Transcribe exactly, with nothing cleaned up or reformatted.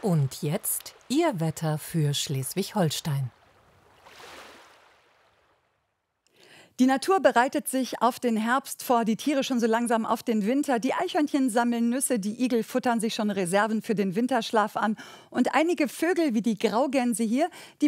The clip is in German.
Und jetzt Ihr Wetter für Schleswig-Holstein. Die Natur bereitet sich auf den Herbst vor, die Tiere schon so langsam auf den Winter. Die Eichhörnchen sammeln Nüsse, die Igel futtern sich schon Reserven für den Winterschlaf an. Und einige Vögel wie die Graugänse hier, die